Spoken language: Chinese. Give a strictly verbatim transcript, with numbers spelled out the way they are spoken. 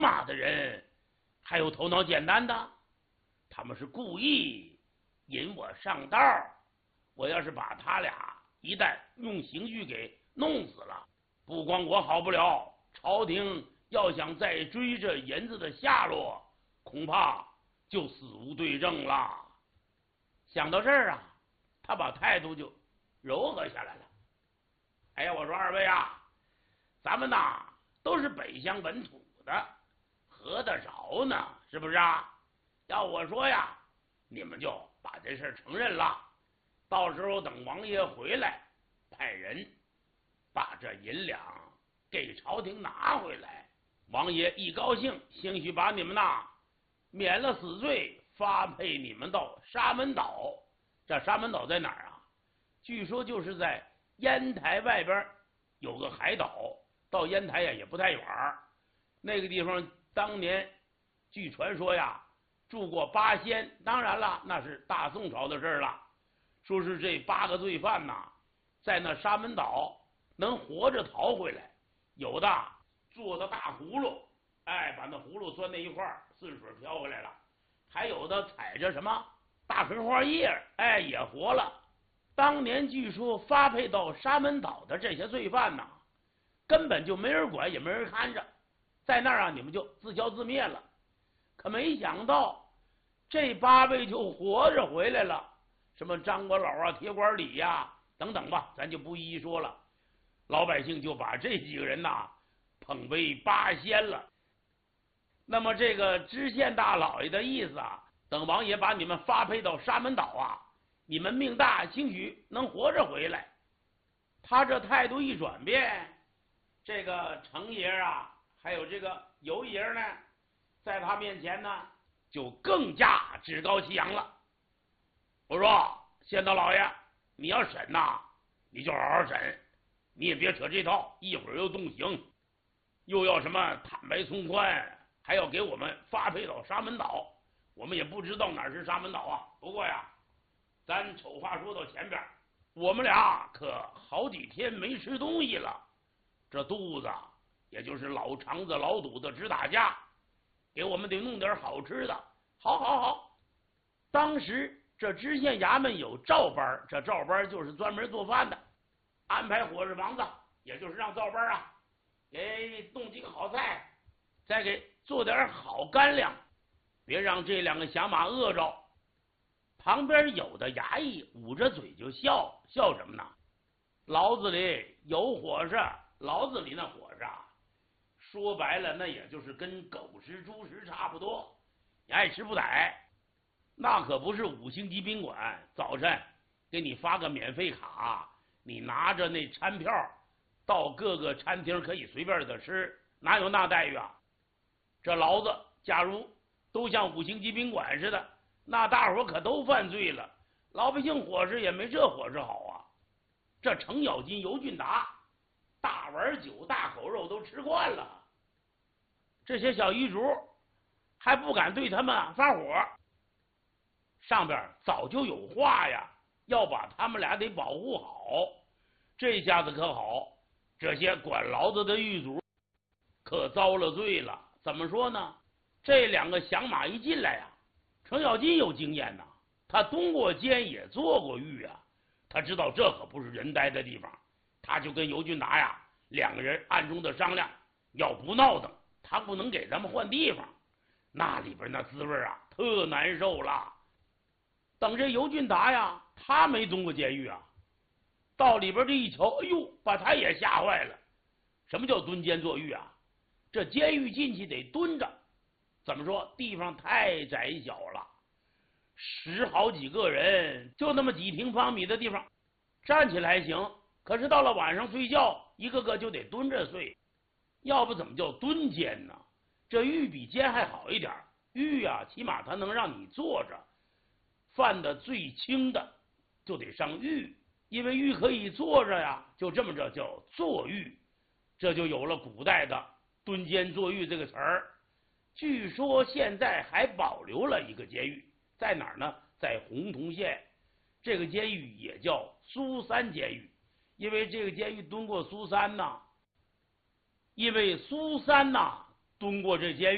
马的人还有头脑简单的，他们是故意引我上道。我要是把他俩一旦用刑具给弄死了，不光我好不了，朝廷要想再追这银子的下落，恐怕就死无对证了。想到这儿啊，他把态度就柔和下来了。哎呀，我说二位啊，咱们呐都是北乡本土的，合得着呢，是不是啊？要我说呀，你们就把这事承认了，到时候等王爷回来，派人把这银两给朝廷拿回来。王爷一高兴，兴许把你们呐免了死罪，发配你们到沙门岛。这沙门岛在哪儿啊？据说就是在烟台外边有个海岛，到烟台呀也不太远。那个地方当年据传说呀住过八仙，当然了，那是大宋朝的事了。说是这八个罪犯呐，在那沙门岛能活着逃回来，有的坐的大葫芦，哎，把那葫芦钻在一块儿，顺水漂回来了；还有的踩着什么大葵花叶，哎，也活了。当年据说发配到沙门岛的这些罪犯呐，根本就没人管，也没人看着，在那儿啊，你们就自消自灭了。可没想到这八位就活着回来了，什么张国老啊、铁拐李呀、啊、等等吧，咱就不一一说了。老百姓就把这几个人呐捧为八仙了。那么这个知县大老爷的意思啊，等王爷把你们发配到沙门岛啊，你们命大，兴许能活着回来。他这态度一转变，这个程爷啊，还有这个尤爷呢，在他面前呢就更加趾高气扬了。我说县大老爷，你要审呐，你就好好审，你也别扯这套，一会儿又动刑，又要什么坦白从宽，还要给我们发配到沙门岛，我们也不知道哪是沙门岛啊。不过呀，咱丑话说到前边，我们俩可好几天没吃东西了，这肚子也就是老肠子老肚子直打架，给我们得弄点好吃的。好好好，当时这知县衙门有照班，这照班就是专门做饭的，安排伙食房子，也就是让照班啊给弄几个好菜，再给做点好干粮，别让这两个响马饿着。旁边有的衙役捂着嘴就笑，笑什么呢？牢子里有伙食，牢子里那伙食啊，说白了那也就是跟狗食猪食差不多，你爱吃不逮。那可不是五星级宾馆，早晨给你发个免费卡，你拿着那餐票到各个餐厅可以随便的吃，哪有那待遇啊？这牢子假如都像五星级宾馆似的，那大伙可都犯罪了，老百姓伙食也没这伙食好啊。这程咬金、尤俊达大碗酒大口肉都吃惯了，这些小狱卒还不敢对他们发火，上边早就有话呀，要把他们俩得保护好。这下子可好，这些管牢子的狱卒可遭了罪了。怎么说呢？这两个响马一进来呀，程咬金有经验呐，他蹲过监也做过狱啊，他知道这可不是人待的地方。他就跟尤俊达呀两个人暗中的商量，要不闹腾，他不能给咱们换地方，那里边那滋味啊特难受了。等这尤俊达呀，他没蹲过监狱啊，到里边这一瞧，哎呦，把他也吓坏了。什么叫蹲监坐狱啊？这监狱进去得蹲着，怎么说？地方太窄小了，十好几个人，就那么几平方米的地方，站起来还行，可是到了晚上睡觉，一个个就得蹲着睡，要不怎么叫蹲监呢？这狱比监还好一点，狱啊，起码它能让你坐着，犯的最轻的就得上狱，因为狱可以坐着呀，就这么着叫坐狱，这就有了古代的蹲监坐狱这个词儿。据说现在还保留了一个监狱，在哪儿呢？在洪洞县，这个监狱也叫苏三监狱，因为这个监狱蹲过苏三呐，因为苏三呐蹲过这监狱。